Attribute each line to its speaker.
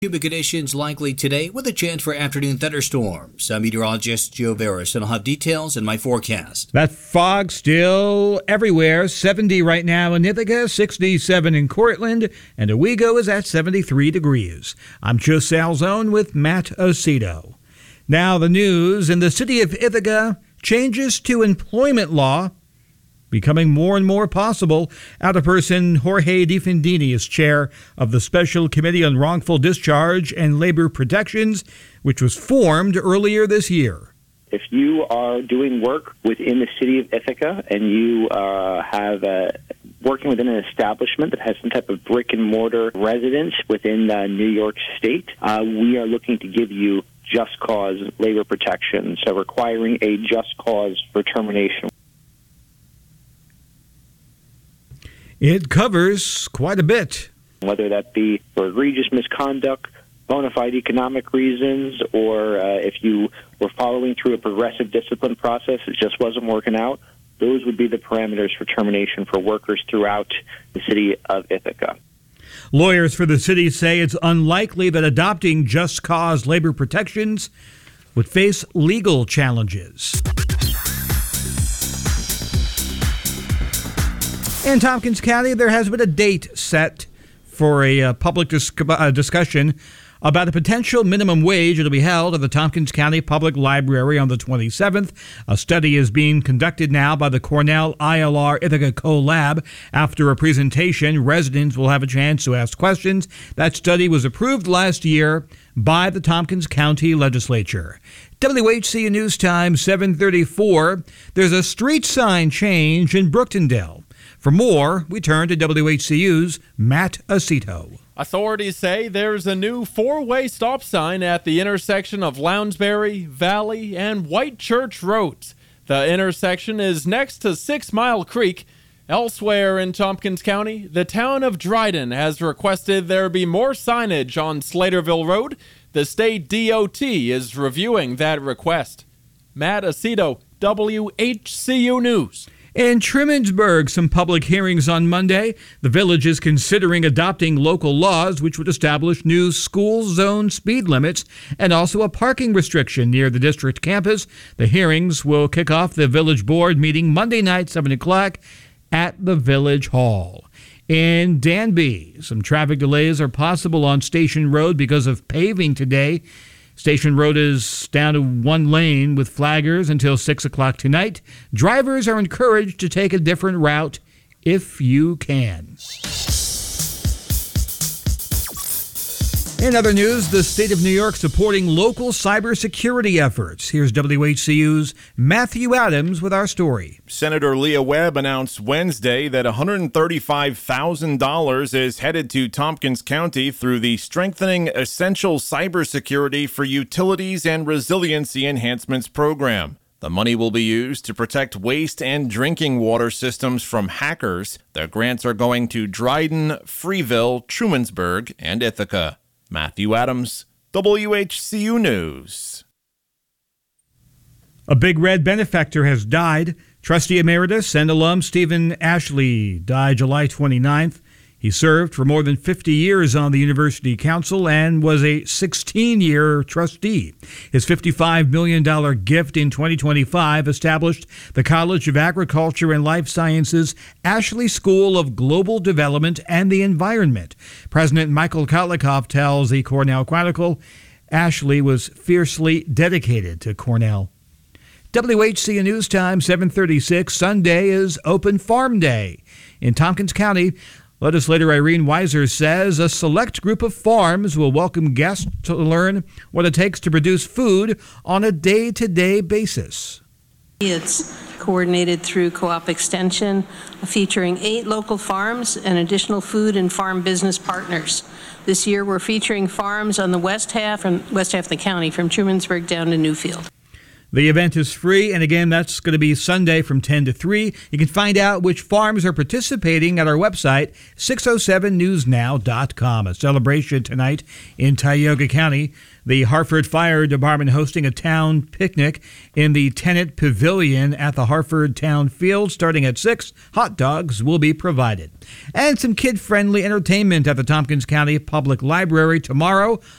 Speaker 1: Humid conditions likely today with a chance for afternoon thunderstorms. I'm meteorologist Joe Veras, and I'll have details in my forecast.
Speaker 2: That fog still everywhere. 70 right now in Ithaca, 67 in Cortland, and Owego is at 73 degrees. I'm Joe Salzone with Matt Aceto. Now the news. In the city of Ithaca, changes to employment law becoming more and more possible. Alderperson Jorge DeFendini is chair of the Special Committee on Wrongful Discharge and Labor Protections, which was formed earlier this year.
Speaker 3: If you are doing work within the city of Ithaca and you have working within an establishment that has some type of brick-and-mortar residence within New York State, we are looking to give you just cause labor protection, so requiring a just cause for termination.
Speaker 2: It covers quite a bit.
Speaker 3: Whether that be for egregious misconduct, bona fide economic reasons, or if you were following through a progressive discipline process, it just wasn't working out, those would be the parameters for termination for workers throughout the city of Ithaca.
Speaker 2: Lawyers for the city say it's unlikely that adopting just cause labor protections would face legal challenges. In Tompkins County, there has been a date set for a public discussion about a potential minimum wage. It'll be held at the Tompkins County Public Library on the 27th. A study is being conducted now by the Cornell ILR Ithaca Co-Lab. After a presentation, residents will have a chance to ask questions. That study was approved last year by the Tompkins County Legislature. WHCU News Time, 7:34. There's a street sign change in Brooktondale. For more, we turn to WHCU's Matt Aceto.
Speaker 4: Authorities say there's a new four-way stop sign at the intersection of Lounsbury, Valley, and White Church Roads. The intersection is next to 6 Mile Creek. Elsewhere in Tompkins County, the town of Dryden has requested there be more signage on Slaterville Road. The state DOT is reviewing that request. Matt Aceto, WHCU News.
Speaker 2: In Trumansburg, some public hearings on Monday. The village is considering adopting local laws which would establish new school zone speed limits and also a parking restriction near the district campus. The hearings will kick off the village board meeting Monday night, 7 o'clock at the Village Hall. In Danby, some traffic delays are possible on Station Road because of paving today. Station Road is down to one lane with flaggers until 6 o'clock tonight. Drivers are encouraged to take a different route if you can. In other news, the state of New York supporting local cybersecurity efforts. Here's WHCU's Matthew Adams with our story.
Speaker 5: Senator Leah Webb announced Wednesday that $135,000 is headed to Tompkins County through the Strengthening Essential Cybersecurity for Utilities and Resiliency Enhancements program. The money will be used to protect waste and drinking water systems from hackers. The grants are going to Dryden, Freeville, Trumansburg, and Ithaca. Matthew Adams, WHCU News.
Speaker 2: A Big Red benefactor has died. Trustee Emeritus and alum Stephen Ashley died July 29th. He served for more than 50 years on the University Council and was a 16-year trustee. His $55 million gift in 2025 established the College of Agriculture and Life Sciences Ashley School of Global Development and the Environment. President Michael Kotlikoff tells the Cornell Chronicle Ashley was fiercely dedicated to Cornell. WHCU News Time, 7:36. Sunday is Open Farm Day. In Tompkins County, Legislator Irene Weiser says a select group of farms will welcome guests to learn what it takes to produce food on a day-to-day basis.
Speaker 6: It's coordinated through Co-op Extension, featuring 8 local farms and additional food and farm business partners. This year we're featuring farms on the west half of the county, from Trumansburg down to Newfield.
Speaker 2: The event is free, and again, that's going to be Sunday from 10 to 3. You can find out which farms are participating at our website, 607newsnow.com. A celebration tonight in Tioga County. The Hartford Fire Department hosting a town picnic in the Tenant Pavilion at the Hartford Town Field starting at 6. Hot dogs will be provided. And some kid-friendly entertainment at the Tompkins County Public Library tomorrow.